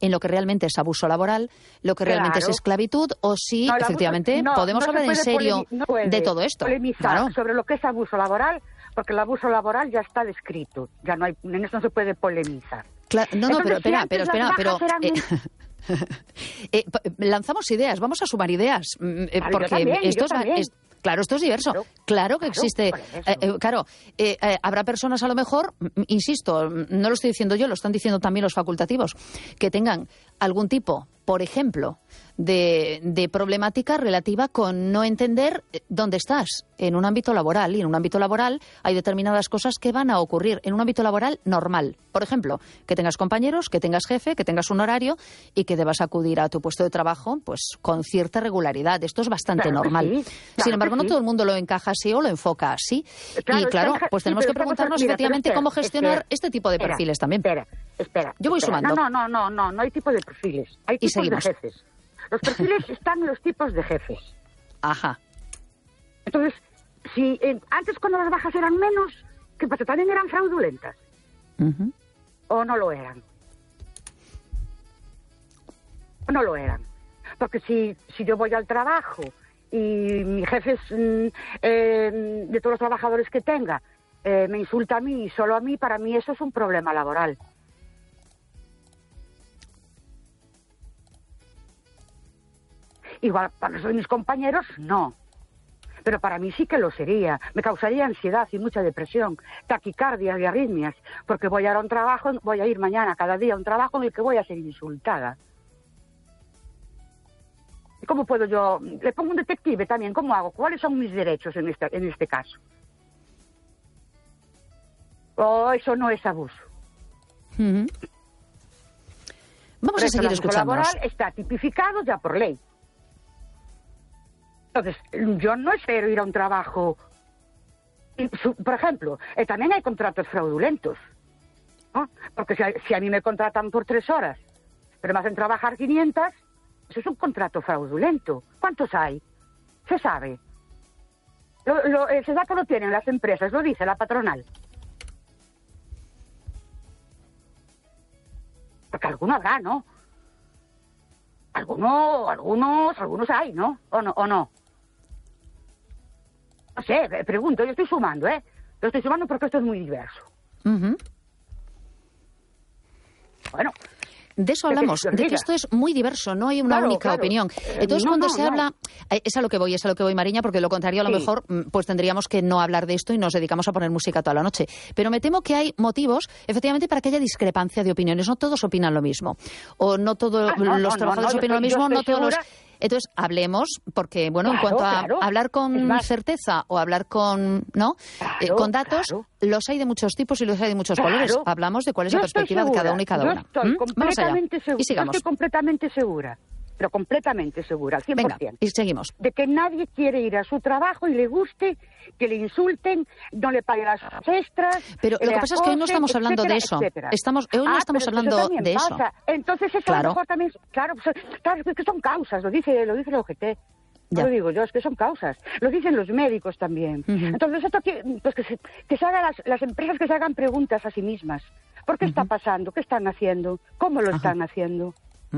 en lo que realmente es abuso laboral, lo que realmente es esclavitud, o si efectivamente podemos hablar en serio de todo esto. Polemizar sobre lo que es abuso laboral, porque el abuso laboral ya está descrito, ya no hay, en eso no se puede polemizar. Claro, no, pero espera, lanzamos ideas, vamos a sumar ideas, porque esto es... Claro, esto es diverso. Claro que existe. Habrá personas a lo mejor, insisto, no lo estoy diciendo yo, lo están diciendo también los facultativos, que tengan algún tipo, por ejemplo, de problemática relativa con no entender dónde estás en un ámbito laboral. Y en un ámbito laboral hay determinadas cosas que van a ocurrir en un ámbito laboral normal. Por ejemplo, que tengas compañeros, que tengas jefe, que tengas un horario y que debas acudir a tu puesto de trabajo pues con cierta regularidad. Esto es bastante normal. Sin embargo, no todo el mundo lo encaja así o lo enfoca así. Y claro, pues tenemos que preguntarnos efectivamente cómo gestionar este tipo de perfiles también. Espera. Yo voy sumando. No hay tipo de perfiles. Hay tipos de jefes. Los perfiles están en los tipos de jefes. Ajá. Entonces, si antes cuando las bajas eran menos, ¿qué pasa? ¿También eran fraudulentas? ¿O no lo eran? ¿O no lo eran? Porque si yo voy al trabajo y mi jefe es de todos los trabajadores que tenga, me insulta a mí y solo a mí, para mí eso es un problema laboral. Igual para mis compañeros, no. Pero para mí sí que lo sería. Me causaría ansiedad y mucha depresión, taquicardia y arritmias, porque voy a ir mañana, cada día, a un trabajo en el que voy a ser insultada. ¿Y cómo puedo yo? Le pongo un detective también, ¿cómo hago? ¿Cuáles son mis derechos en este caso? Eso no es abuso. Vamos a seguir escuchando. El abuso laboral está tipificado ya por ley. Entonces, yo no espero ir a un trabajo... Por ejemplo, también hay contratos fraudulentos, ¿no? Porque si a mí me contratan por 3 horas, pero me hacen trabajar 500, eso es un contrato fraudulento. ¿Cuántos hay? Se sabe. Ese dato lo tienen las empresas, lo dice la patronal. Porque alguno habrá, ¿no? Algunos hay, ¿no? ¿O no? No sé, pregunto, yo estoy sumando, Yo estoy sumando porque esto es muy diverso. Bueno. De eso hablamos, de que esto es muy diverso, no hay una única opinión. Entonces, cuando se habla... Es a lo que voy, Mariña, porque de lo contrario, a lo mejor, pues tendríamos que no hablar de esto y nos dedicamos a poner música toda la noche. Pero me temo que hay motivos, efectivamente, para que haya discrepancia de opiniones. No todos opinan lo mismo. O no todos los trabajadores opinan lo mismo, no todos los... Entonces, hablemos, porque, bueno, en cuanto a hablar con certeza o hablar con con datos, los hay de muchos tipos y los hay de muchos colores. Hablamos de cuál es la perspectiva de cada uno y cada una. Vamos allá. Y sigamos. Yo estoy completamente segura, pero completamente segura, al 100%. Venga, y seguimos. De que nadie quiere ir a su trabajo y le guste, que le insulten, no le paguen las extras. Pero lo que pasa es que hoy no estamos hablando de eso. Hoy no estamos hablando de eso. Entonces eso a lo mejor también... Claro, es que son causas, lo dice el OGT. No lo digo yo, es que son causas. Lo dicen los médicos también. Entonces esto que se hagan las empresas, que se hagan preguntas a sí mismas. ¿Por qué está pasando? ¿Qué están haciendo? ¿Cómo lo están haciendo?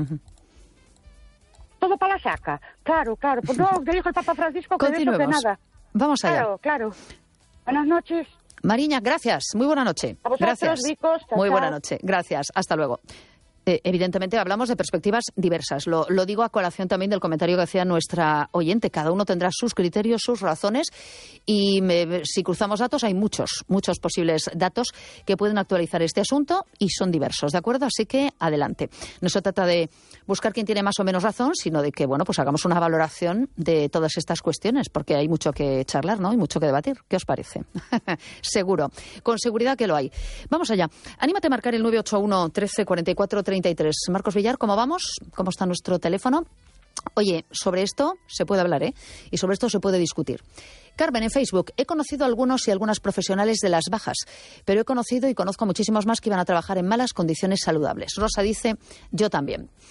Todo para la saca. Claro. Pues no, que dijo el Papa Francisco que de eso que nada. Vamos allá. Claro. Buenas noches. Mariña, gracias. Muy buena noche. A vosotros, gracias. Ricos. Muy buena noche. Gracias. Hasta luego. Evidentemente hablamos de perspectivas diversas. Lo digo a colación también del comentario que hacía nuestra oyente. Cada uno tendrá sus criterios, sus razones y si cruzamos datos hay muchos posibles datos que pueden actualizar este asunto y son diversos, ¿de acuerdo? Así que adelante. No se trata de buscar quién tiene más o menos razón, sino de que, pues hagamos una valoración de todas estas cuestiones, porque hay mucho que charlar, ¿no? Hay mucho que debatir. ¿Qué os parece? Seguro. Con seguridad que lo hay. Vamos allá. Anímate a marcar el 981 13 44 33. Marcos Villar, ¿cómo vamos? ¿Cómo está nuestro teléfono? Oye, sobre esto se puede hablar, y sobre esto se puede discutir. Carmen, en Facebook, he conocido a algunos y algunas profesionales de las bajas, pero he conocido y conozco muchísimos más que iban a trabajar en malas condiciones saludables. Rosa dice, yo también.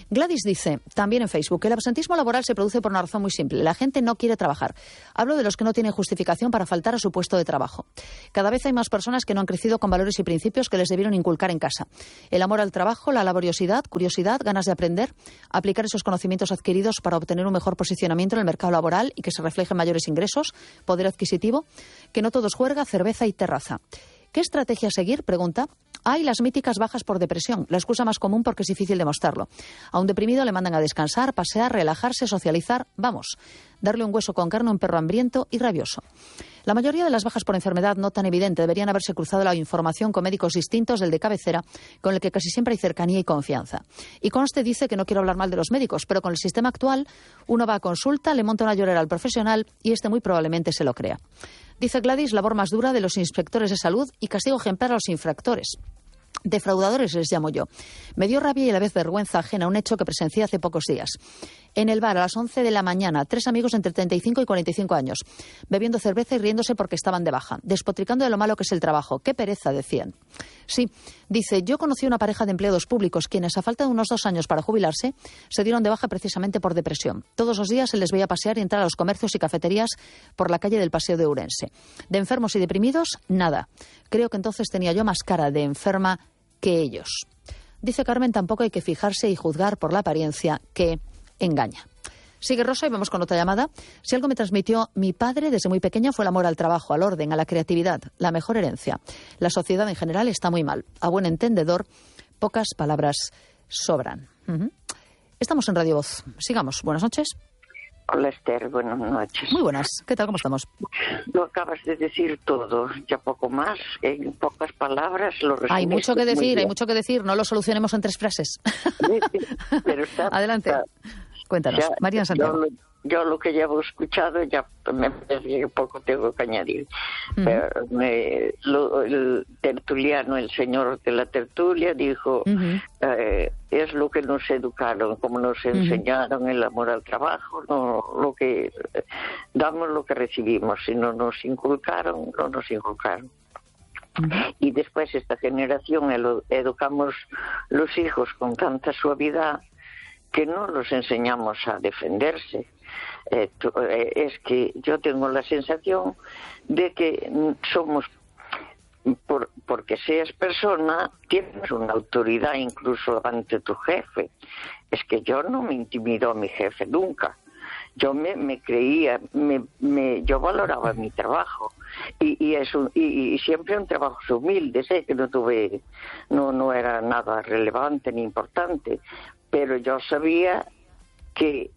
Gladys dice, también en Facebook, que el absentismo laboral se produce por una razón muy simple. La gente no quiere trabajar. Hablo de los que no tienen justificación para faltar a su puesto de trabajo. Cada vez hay más personas que no han crecido con valores y principios que les debieron inculcar en casa. El amor al trabajo, la laboriosidad, curiosidad, ganas de aprender, aplicar esos conocimientos adquiridos para obtener un mejor posicionamiento en el mercado laboral y que se reflejen mayores ingresos, poder adquisitivo, que no todo es juerga, cerveza y terraza. ¿Qué estrategia seguir? Pregunta. Hay las míticas bajas por depresión, la excusa más común porque es difícil demostrarlo. A un deprimido le mandan a descansar, pasear, relajarse, socializar, vamos, darle un hueso con carne a un perro hambriento y rabioso. La mayoría de las bajas por enfermedad no tan evidente deberían haberse cruzado la información con médicos distintos del de cabecera, con el que casi siempre hay cercanía y confianza. Y conste dice que no quiero hablar mal de los médicos, pero con el sistema actual uno va a consulta, le monta una llorera al profesional y este muy probablemente se lo crea. Dice Gladys, labor más dura de los inspectores de salud y castigo ejemplar a los infractores. Defraudadores les llamo yo. Me dio rabia y a la vez vergüenza ajena un hecho que presencié hace pocos días. En el bar, a las 11 de la mañana, 3 amigos entre 35 y 45 años, bebiendo cerveza y riéndose porque estaban de baja, despotricando de lo malo que es el trabajo. ¡Qué pereza!, decían. Sí, dice, yo conocí una pareja de empleados públicos quienes, a falta de unos 2 años para jubilarse, se dieron de baja precisamente por depresión. Todos los días se les veía pasear y entrar a los comercios y cafeterías por la calle del Paseo de Ourense. De enfermos y deprimidos, nada. Creo que entonces tenía yo más cara de enferma que ellos. Dice Carmen, tampoco hay que fijarse y juzgar por la apariencia que engaña. Sigue Rosa y vamos con otra llamada. Si algo me transmitió mi padre desde muy pequeña fue el amor al trabajo, al orden, a la creatividad, la mejor herencia. La sociedad en general está muy mal. A buen entendedor, pocas palabras sobran. Estamos en Radio Voz. Sigamos. Buenas noches. Hola Esther, buenas noches. Muy buenas. ¿Qué tal? ¿Cómo estamos? Lo acabas de decir todo, ya poco más. En pocas palabras lo resumiste. Hay mucho que decir. No lo solucionemos en 3 frases. Pero adelante. Cuéntanos, María Santiago. Yo lo que llevo escuchado ya me parece que poco tengo que añadir. Pero el tertuliano, el señor de la tertulia, dijo, es lo que nos educaron, como nos enseñaron el amor al trabajo, no lo que damos lo que recibimos, si no nos inculcaron, no nos inculcaron. Y después esta generación educamos los hijos con tanta suavidad que no los enseñamos a defenderse. Es que yo tengo la sensación de que somos, porque seas persona, tienes una autoridad incluso ante tu jefe. Es que yo no me intimidó a mi jefe nunca. Yo me creía, yo valoraba mi trabajo y siempre un trabajo humilde, sé que no era nada relevante ni importante, pero yo sabía que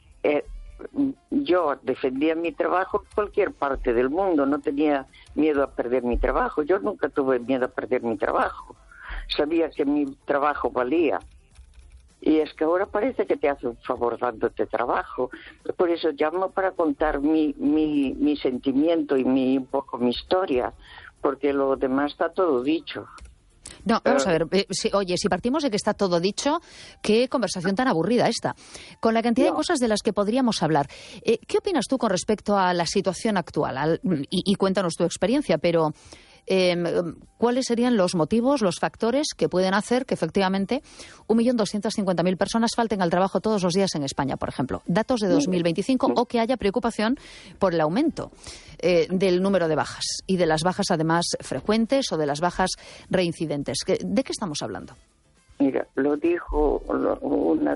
yo defendía mi trabajo en cualquier parte del mundo, no tenía miedo a perder mi trabajo, yo nunca tuve miedo a perder mi trabajo, sabía que mi trabajo valía. Y es que ahora parece que te hace un favor dándote trabajo. Por eso llamo para contar mi sentimiento y un poco mi historia, porque lo demás está todo dicho. No, vamos a ver, si partimos de que está todo dicho, qué conversación tan aburrida esta, con la cantidad de cosas de las que podríamos hablar. ¿Qué opinas tú con respecto a la situación actual? Y cuéntanos tu experiencia, pero ¿cuáles serían los motivos, los factores que pueden hacer que efectivamente 1.250.000 personas falten al trabajo todos los días en España, por ejemplo? Datos de 2025, o que haya preocupación por el aumento del número de bajas y de las bajas además frecuentes o de las bajas reincidentes. ¿De qué estamos hablando? Mira, lo dijo una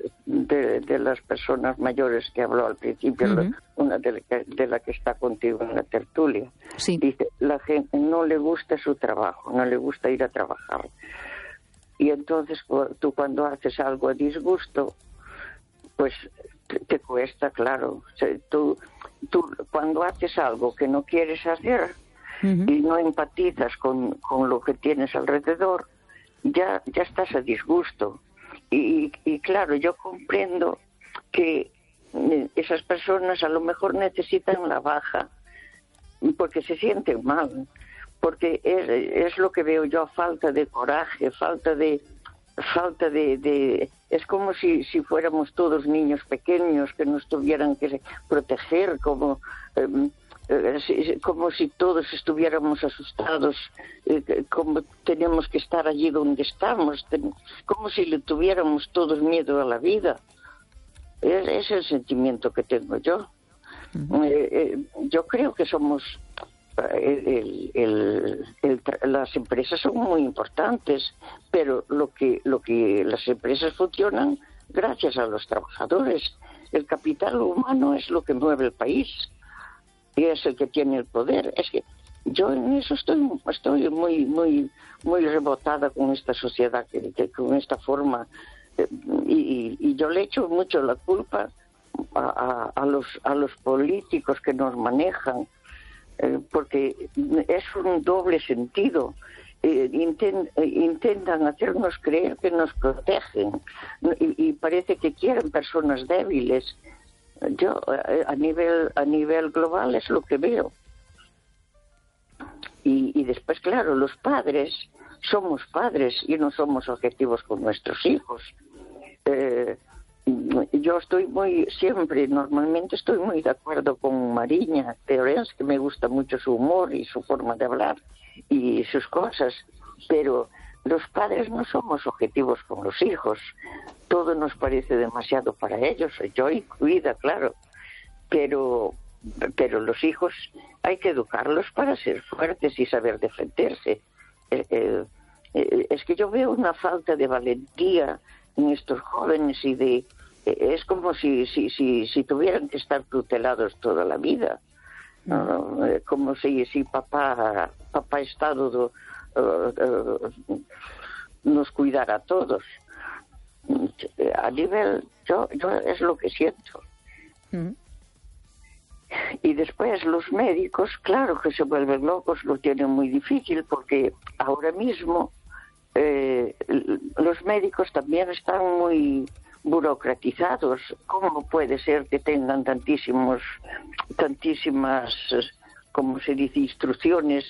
de las personas mayores que habló al principio, una de la que está contigo en la tertulia. Sí. Dice, la gente no le gusta su trabajo, no le gusta ir a trabajar. Y entonces tú cuando haces algo a disgusto, pues te cuesta, claro. O sea, tú cuando haces algo que no quieres hacer y no empatizas con lo que tienes alrededor, ya estás a disgusto. Y claro, yo comprendo que esas personas a lo mejor necesitan la baja porque se sienten mal, porque es lo que veo yo, falta de coraje, falta de es como si fuéramos todos niños pequeños que nos tuvieran que proteger, como como si todos estuviéramos asustados, como tenemos que estar allí donde estamos, como si le tuviéramos todos miedo a la vida. Es el sentimiento que tengo yo. Yo creo que somos... las empresas son muy importantes, pero lo que las empresas funcionan gracias a los trabajadores. El capital humano es lo que mueve el país y es el que tiene el poder. Es que yo en eso estoy muy rebotada con esta sociedad, con esta forma, y yo le echo mucho la culpa a los políticos que nos manejan, porque es un doble sentido. Intentan hacernos creer que nos protegen y parece que quieren personas débiles. Yo a nivel global es lo que veo. Y después, claro, los padres somos padres y no somos objetivos con nuestros hijos. Yo normalmente estoy muy de acuerdo con Mariña Teorens, que me gusta mucho su humor y su forma de hablar y sus cosas, pero los padres no somos objetivos con los hijos. Todo nos parece demasiado para ellos, yo incluida, claro, pero los hijos hay que educarlos para ser fuertes y saber defenderse. Es que yo veo una falta de valentía en estos jóvenes y es como si tuvieran que estar tutelados toda la vida, como si papá Estado nos cuidara a todos. A nivel yo es lo que siento. Y después los médicos, claro que se vuelven locos, lo tienen muy difícil, porque ahora mismo los médicos también están muy burocratizados. ¿Cómo puede ser que tengan tantísimas, como se dice, instrucciones?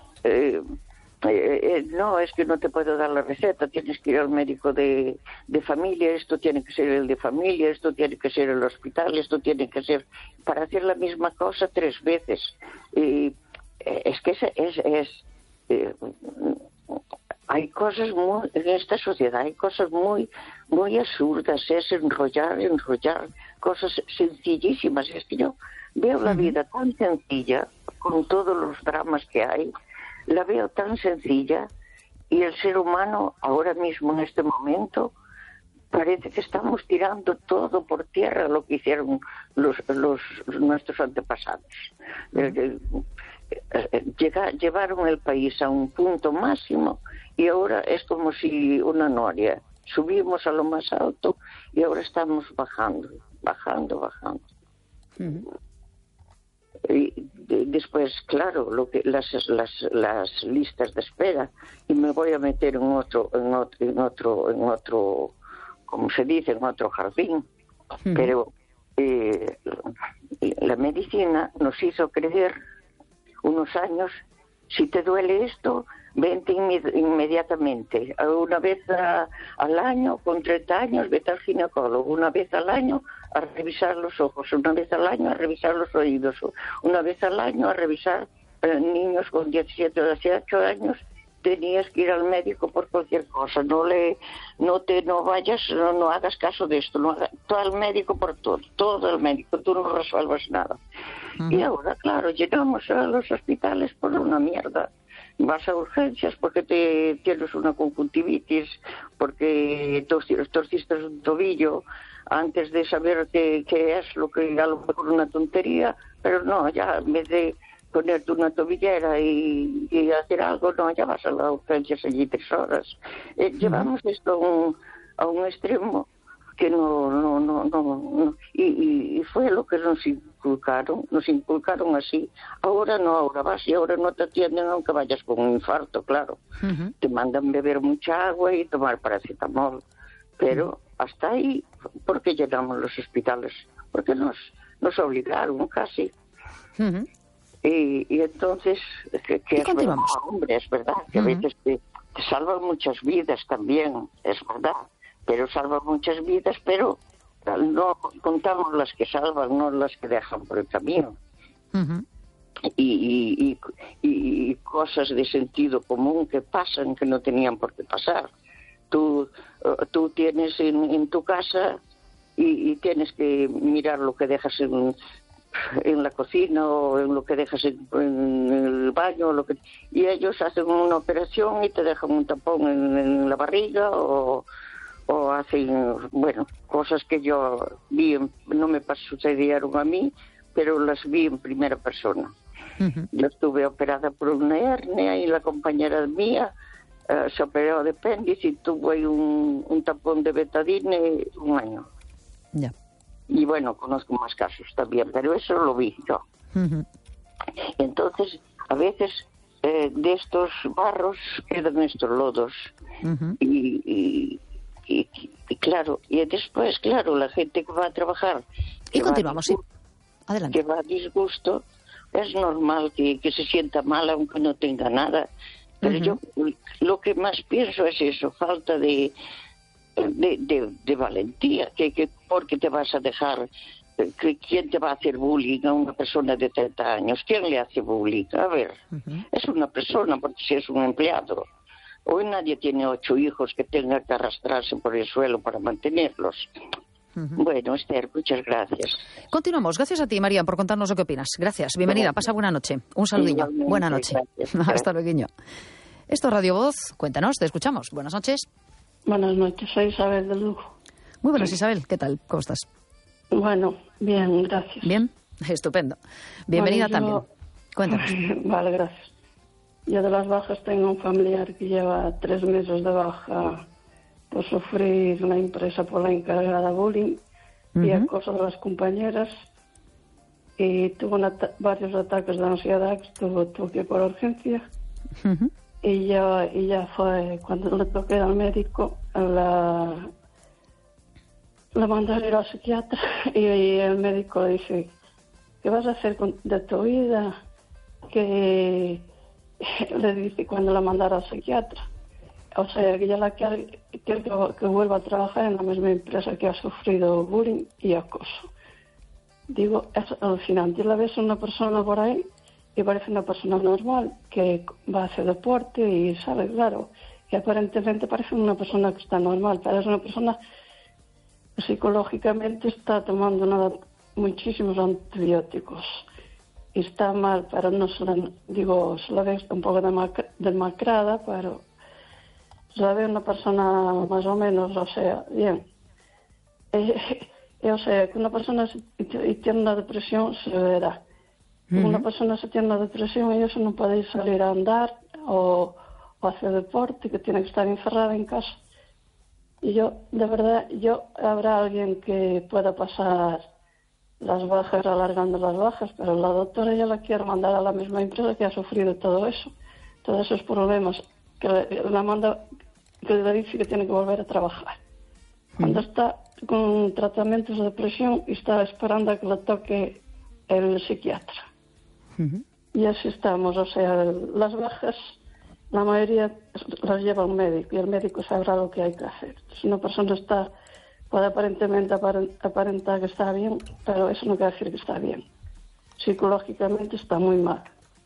No, es que no te puedo dar la receta, tienes que ir al médico de familia, esto tiene que ser el de familia, esto tiene que ser el hospital, esto tiene que ser... para hacer la misma cosa 3 veces. Es que hay cosas en esta sociedad, hay cosas muy absurdas, es enrollar cosas sencillísimas. Es que yo veo la vida tan sencilla, con todos los dramas que hay, la veo tan sencilla, y el ser humano ahora mismo, en este momento, parece que estamos tirando todo por tierra, lo que hicieron nuestros antepasados. Llevaron el país a un punto máximo y ahora es como si una noria. Subimos a lo más alto y ahora estamos bajando. Y después, claro, las listas de espera, y me voy a meter en otro, como se dice, en otro jardín. Pero la medicina nos hizo creer unos años, si te duele esto, vente inmediatamente. Una vez al año, con 30 años, vete al ginecólogo. Una vez al año a revisar los ojos. Una vez al año a revisar los oídos. Una vez al año a revisar niños con 17 o 18 años. Tenías que ir al médico por cualquier cosa. No hagas caso de esto. Tú al médico por todo el médico. Tú no resuelves nada. Y ahora, claro, llegamos a los hospitales por una mierda. Vas a urgencias porque tienes una conjuntivitis, porque torciste un tobillo, antes de saber qué es lo que a lo mejor una tontería, pero no, ya en vez de ponerte una tobillera y hacer algo, no, ya vas a las urgencias allí 3 horas. Llevamos esto a un extremo que no, y fue lo que nos inculcaron así. Ahora vas y ahora no te atienden aunque vayas con un infarto, claro. Te mandan beber mucha agua y tomar paracetamol, pero hasta ahí, porque llenamos los hospitales, porque nos obligaron casi. Y entonces, que es verdad, hombre, es verdad, que a veces te salvan muchas vidas también, es verdad, pero salvan muchas vidas, pero no contamos las que salvan, no las que dejan por el camino. y cosas de sentido común que pasan que no tenían por qué pasar. Tú tienes en tu casa y tienes que mirar lo que dejas en la cocina o en lo que dejas en el baño, y ellos hacen una operación y te dejan un tampón en la barriga o hacen, bueno, cosas que yo vi, no me sucedieron a mí, pero las vi en primera persona. Uh-huh. Yo estuve operada por una hernia y la compañera mía se operó de apéndice y tuvo ahí un tampón de betadine 1 año. Ya. Y bueno, conozco más casos también, pero eso lo vi yo. Uh-huh. Entonces, a veces de estos barros quedan estos lodos. Uh-huh. Y claro, y después, claro, la gente que va a trabajar... Y continuamos, sí. Adelante. Que va a disgusto, es normal que se sienta mal aunque no tenga nada. Pero yo lo que más pienso es eso, falta de valentía, que porque te vas a dejar, ¿quién te va a hacer bullying a una persona de 30 años? ¿Quién le hace bullying? A ver, es una persona, porque si es un empleado. Hoy nadie tiene 8 hijos que tenga que arrastrarse por el suelo para mantenerlos. Bueno, Esther, muchas gracias. Continuamos. Gracias a ti, María, por contarnos lo que opinas. Gracias. Bienvenida. Pasa buena noche. Un saludiño. Buena noche. Hasta luego. Esto es Radio Voz. Cuéntanos, te escuchamos. Buenas noches. Buenas noches, soy Isabel de Lugo. Muy buenas, Isabel. ¿Qué tal? ¿Cómo estás? Bueno, bien, gracias. Bien, estupendo. Bienvenida también. Cuéntanos. Vale, gracias. Yo de las bajas tengo un familiar que lleva 3 meses de baja por sufrir una empresa por la encargada bullying y acoso de las compañeras, y tuvo varios ataques de ansiedad, tuvo que ir por urgencia. Y ya fue, cuando le toqué al médico, la mandaron a ir al psiquiatra y el médico le dice: ¿qué vas a hacer de tu vida? Que le dice cuando la mandara al psiquiatra. O sea, que ella la quiere que vuelva a trabajar en la misma empresa que ha sufrido bullying y acoso. Digo, es alucinante. La ves una persona por ahí y parece una persona normal, que va a hacer deporte y sabe, claro, que aparentemente parece una persona que está normal, pero es una persona que psicológicamente está tomando muchísimos antibióticos y está mal, pero no se la, se la ve un poco demacrada, pero se la ve una persona más o menos, o sea, bien. O sea, que una persona tiene una depresión se verá. Una persona se tiene una depresión y eso no puede salir a andar o hacer deporte, que tiene que estar encerrada en casa. Y yo, de verdad, habrá alguien que pueda pasar las bajas, alargando las bajas, pero la doctora ya la quiere mandar a la misma empresa que ha sufrido todo eso, todos esos problemas, que la manda, que le dice que tiene que volver a trabajar. Cuando está con tratamientos de depresión y está esperando a que le toque el psiquiatra. Y así estamos, o sea, las bajas, la mayoría las lleva un médico y el médico sabrá lo que hay que hacer. Si una persona puede aparentemente aparentar que está bien, pero eso no quiere decir que está bien. Psicológicamente está muy mal.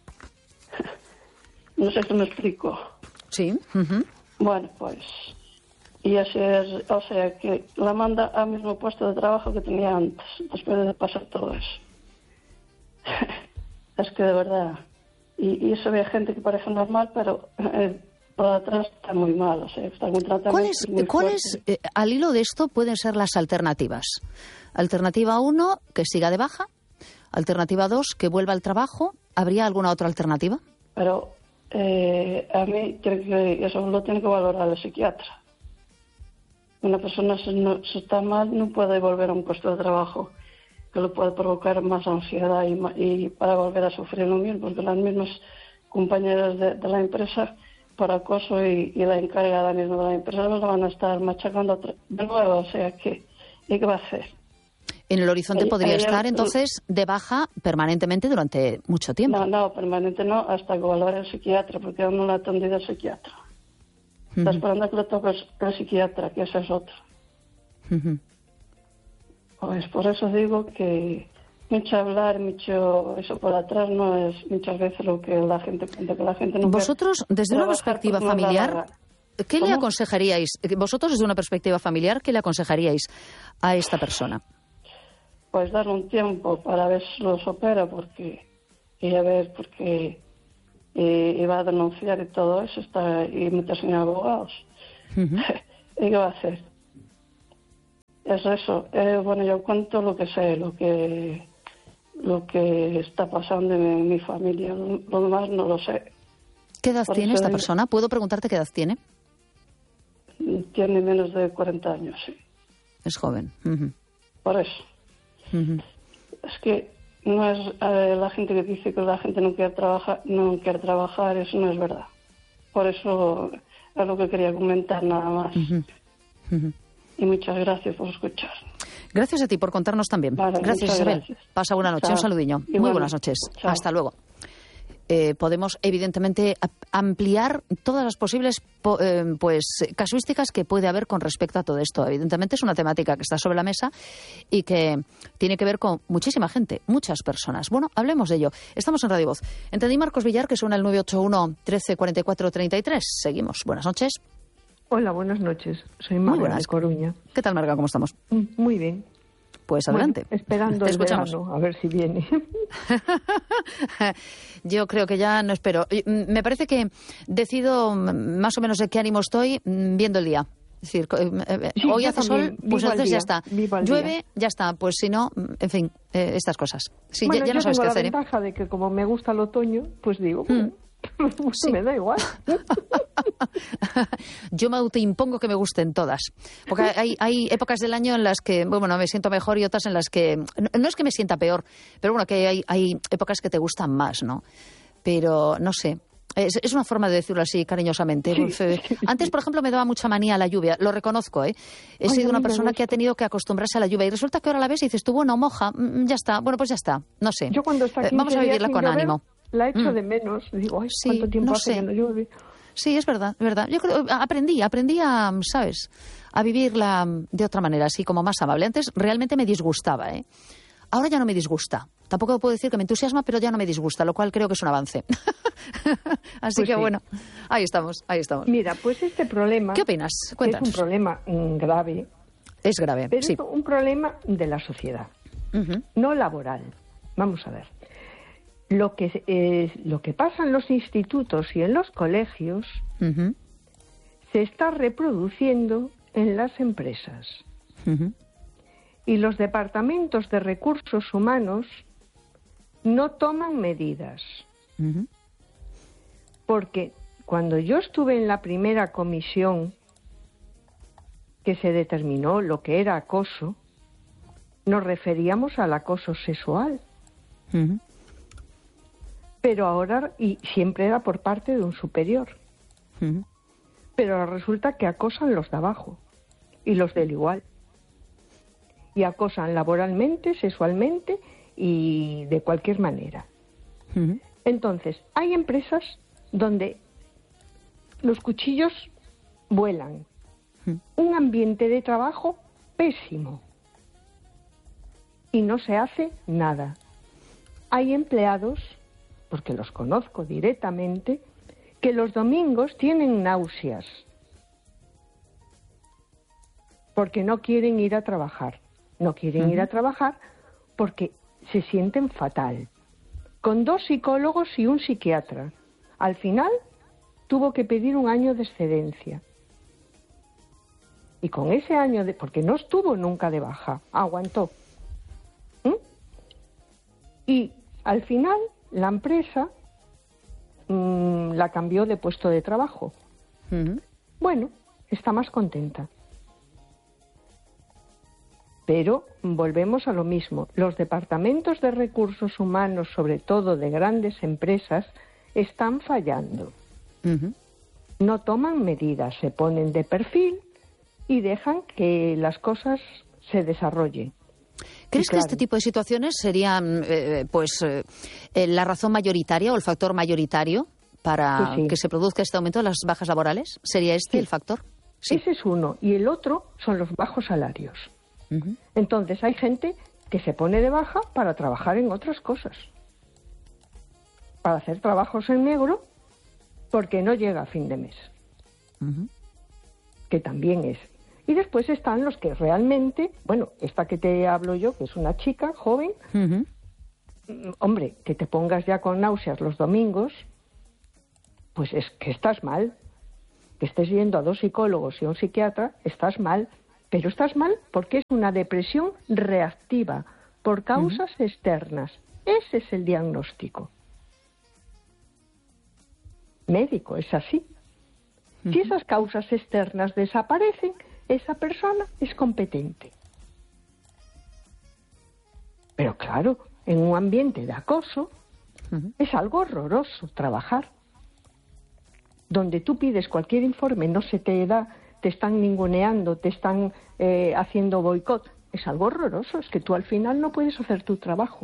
No sé si me explico. Sí. Bueno, pues, y así es, o sea, que la manda al mismo puesto de trabajo que tenía antes, después de pasar todo eso. Es que de verdad, y eso ve gente que parece normal, pero por atrás está muy mal, o sea, está con tratamientos muy fuertes. Al hilo de esto, pueden ser las alternativas? Alternativa 1, que siga de baja. Alternativa 2, que vuelva al trabajo. ¿Habría alguna otra alternativa? Pero a mí creo que eso lo tiene que valorar el psiquiatra. Una persona si está mal no puede volver a un puesto de trabajo, que le puede provocar más ansiedad y para volver a sufrir lo mismo, porque las mismas compañeras de la empresa por acoso y la encargada misma de la empresa la van a estar machacando de nuevo, o sea que ¿y qué va a hacer? En el horizonte podría estar entonces de baja permanentemente durante mucho tiempo. No, permanente no, hasta que valore el psiquiatra, porque aún no la ha atendido el psiquiatra. Está esperando a que le toque el psiquiatra, que ese es otro. Pues por eso digo que mucho hablar, mucho eso por atrás, no es muchas veces lo que la gente cuenta, que la gente no. Vosotros, desde una perspectiva familiar, ¿qué le aconsejaríais? Vosotros, desde una perspectiva familiar, ¿qué le aconsejaríais a esta persona? Pues darle un tiempo para ver si los opera, y a ver, porque iba a denunciar y todo eso, y meterse en abogados. ¿Y qué va a hacer? Es eso. Bueno, yo cuento lo que sé, lo que está pasando en mi familia. Lo demás no lo sé. ¿Qué edad tiene esta persona? ¿Puedo preguntarte qué edad tiene? Tiene menos de 40 años, sí. Es joven. Por eso. Es que no es la gente que dice que la gente no quiere trabajar, eso no es verdad. Por eso es lo que quería comentar, nada más. Y muchas gracias por escuchar. Gracias a ti por contarnos también. Vale, gracias, Isabel. Gracias. Pasa buena noche. Chao. Un saludiño. Muy buenas noches. Chao. Hasta luego. Podemos, evidentemente, ampliar todas las posibles casuísticas que puede haber con respecto a todo esto. Evidentemente es una temática que está sobre la mesa y que tiene que ver con muchísima gente, muchas personas. Bueno, hablemos de ello. Estamos en Radio Voz. Entendí Marcos Villar, que suena el 981 13 44 33. Seguimos. Buenas noches. Hola, buenas noches. Soy Marga de Coruña. ¿Qué tal, Marga? ¿Cómo estamos? Muy bien. Pues adelante. Bueno, esperando el verano, a ver si viene. Yo creo que ya no espero. Me parece que decido más o menos de qué ánimo estoy viendo el día. Es decir, hoy hace sol, pues entonces ya está. Llueve, ya está. Pues si no, en fin, estas cosas. Sí, bueno, ya no sabes qué hacer. Yo tengo la ventaja de que como me gusta el otoño, pues digo... Sí. Me da igual. Yo me autoimpongo que me gusten todas. Porque hay épocas del año en las que, bueno, me siento mejor y otras en las que... No es que me sienta peor, pero bueno, que hay épocas que te gustan más, ¿no? Pero, no sé. Es una forma de decirlo así, cariñosamente. Sí. Antes, por ejemplo, me daba mucha manía la lluvia. Lo reconozco, ¿eh? He sido una persona que ha tenido que acostumbrarse a la lluvia. Y resulta que ahora la ves y dices tú, bueno, moja, ya está. Bueno, pues ya está. No sé. Yo cuando está vamos a vivirla con ánimo. La echo de menos. Digo, ay, sí, ¿cuánto tiempo hace que no llueve? Sí, es verdad, es verdad. Yo creo, aprendí a, ¿sabes?, a vivirla de otra manera, así como más amable. Antes realmente me disgustaba, ¿eh? Ahora ya no me disgusta. Tampoco puedo decir que me entusiasma, pero ya no me disgusta, lo cual creo que es un avance. Así pues que sí. Bueno, ahí estamos. Mira, pues este problema... ¿Qué opinas? Cuéntanos. Es un problema grave. Es grave, pero sí. Es un problema de la sociedad, no laboral. Vamos a ver. Lo que pasa en los institutos y en los colegios se está reproduciendo en las empresas. Y los departamentos de recursos humanos no toman medidas. Porque cuando yo estuve en la primera comisión que se determinó lo que era acoso, nos referíamos al acoso sexual. Pero ahora, y siempre era por parte de un superior. Pero ahora resulta que acosan los de abajo y los del igual. Y acosan laboralmente, sexualmente y de cualquier manera. Entonces, hay empresas donde los cuchillos vuelan. Un ambiente de trabajo pésimo. Y no se hace nada. Hay empleados, porque los conozco directamente, que los domingos tienen náuseas porque no quieren ir a trabajar. No quieren ir a trabajar porque se sienten fatal. Con 2 psicólogos y un psiquiatra. Al final tuvo que pedir un año de excedencia. Y con ese año porque no estuvo nunca de baja, aguantó. Y al final la empresa la cambió de puesto de trabajo. Bueno, está más contenta. Pero volvemos a lo mismo. Los departamentos de recursos humanos, sobre todo de grandes empresas, están fallando. No toman medidas, se ponen de perfil y dejan que las cosas se desarrollen. ¿Crees que este tipo de situaciones serían la razón mayoritaria o el factor mayoritario para que se produzca este aumento de las bajas laborales? ¿Sería el factor? Sí. Ese es uno. Y el otro son los bajos salarios. Entonces hay gente que se pone de baja para trabajar en otras cosas, para hacer trabajos en negro porque no llega a fin de mes, que también es. Y después están los que realmente, bueno, esta que te hablo yo, que es una chica joven, hombre, que te pongas ya con náuseas los domingos, pues es que estás mal. Que estés yendo a 2 psicólogos y a un psiquiatra, estás mal. Pero estás mal porque es una depresión reactiva por causas externas. Ese es el diagnóstico médico, es así. Si esas causas externas desaparecen, esa persona es competente. Pero claro, en un ambiente de acoso es algo horroroso trabajar. Donde tú pides cualquier informe, no se te da, te están ninguneando, te están haciendo boicot. Es algo horroroso, es que tú al final no puedes hacer tu trabajo.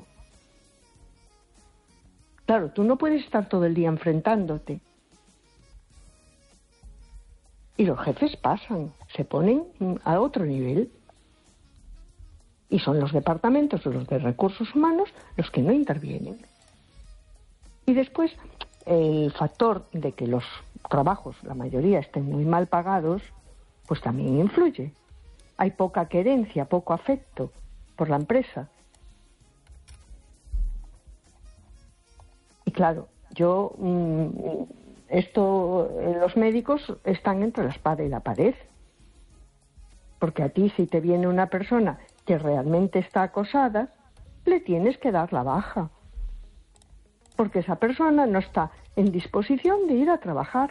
Claro, tú no puedes estar todo el día enfrentándote. Y los jefes pasan, se ponen a otro nivel. Y son los departamentos, los de recursos humanos, los que no intervienen. Y después, el factor de que los trabajos, la mayoría, estén muy mal pagados, pues también influye. Hay poca querencia, poco afecto por la empresa. Y claro, los médicos están entre la espada y la pared. Porque a ti, si te viene una persona que realmente está acosada, le tienes que dar la baja. Porque esa persona no está en disposición de ir a trabajar.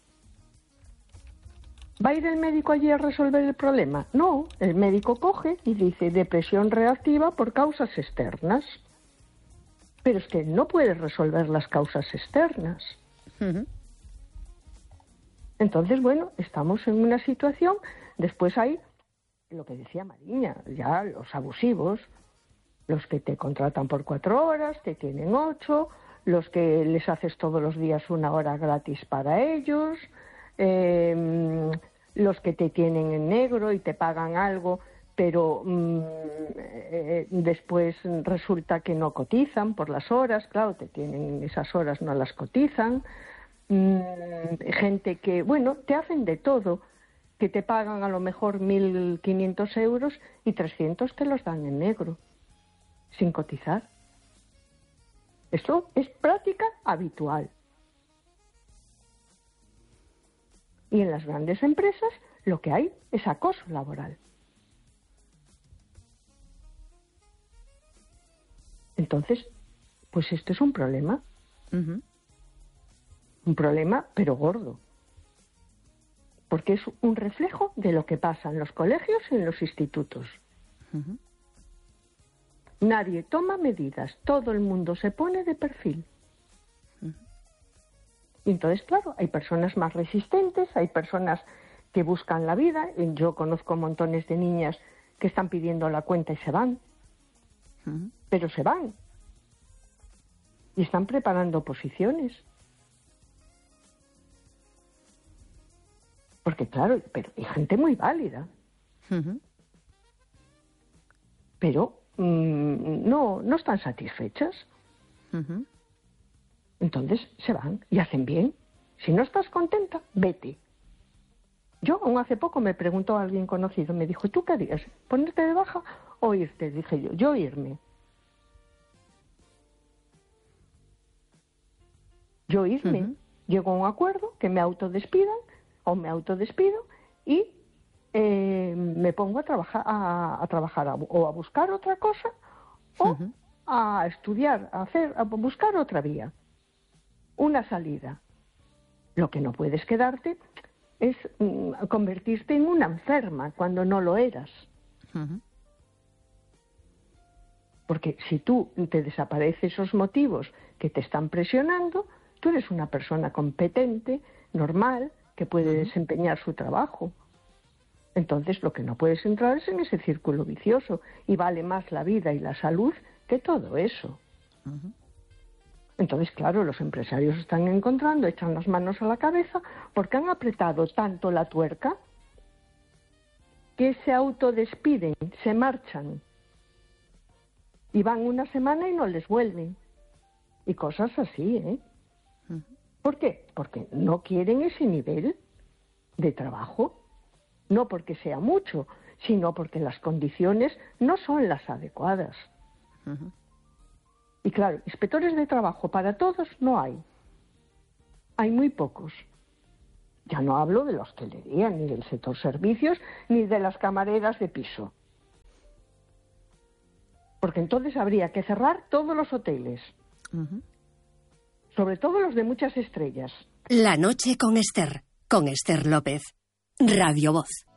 ¿Va a ir el médico allí a resolver el problema? No, el médico coge y dice depresión reactiva por causas externas. Pero es que no puede resolver las causas externas. Entonces, bueno, estamos en una situación, después hay lo que decía Mariña, ya los abusivos, los que te contratan por 4 horas, te tienen 8, los que les haces todos los días 1 hora gratis para ellos, los que te tienen en negro y te pagan algo, pero después resulta que no cotizan por las horas, claro, te tienen esas horas, no las cotizan, gente que, bueno, te hacen de todo, que te pagan a lo mejor 1.500 euros y 300 te los dan en negro, sin cotizar. Eso es práctica habitual. Y en las grandes empresas lo que hay es acoso laboral. Entonces, pues esto es un problema. Un problema, pero gordo. Porque es un reflejo de lo que pasa en los colegios y en los institutos. Nadie toma medidas, todo el mundo se pone de perfil. Y entonces, claro, hay personas más resistentes, hay personas que buscan la vida. Yo conozco montones de niñas que están pidiendo la cuenta y se van. Pero se van. Y están preparando oposiciones. Porque claro, pero hay gente muy válida. Pero no están satisfechas. Entonces se van y hacen bien. Si no estás contenta, vete. Yo aún hace poco me preguntó a alguien conocido, me dijo, ¿tú qué harías? ¿Ponerte de baja o irte? Dije yo irme. Yo irme. Llego a un acuerdo que me autodespidan o me autodespido y me pongo a trabajar o a buscar otra cosa o a estudiar, a buscar otra vía, una salida. Lo que no puedes quedarte es convertirte en una enferma cuando no lo eras. Porque si tú te desaparecen esos motivos que te están presionando, tú eres una persona competente, normal, que puede desempeñar su trabajo. Entonces lo que no puedes entrar es en ese círculo vicioso y vale más la vida y la salud que todo eso. Entonces, claro, los empresarios están encontrando, echan las manos a la cabeza porque han apretado tanto la tuerca que se autodespiden, se marchan. Y van una semana y no les vuelven. Y cosas así, ¿eh? ¿Por qué? Porque no quieren ese nivel de trabajo. No porque sea mucho, sino porque las condiciones no son las adecuadas. Y claro, inspectores de trabajo para todos no hay. Hay muy pocos. Ya no hablo de la hostelería, ni del sector servicios, ni de las camareras de piso. Porque entonces habría que cerrar todos los hoteles. Sobre todo los de muchas estrellas. La noche con Esther López. Radio Voz.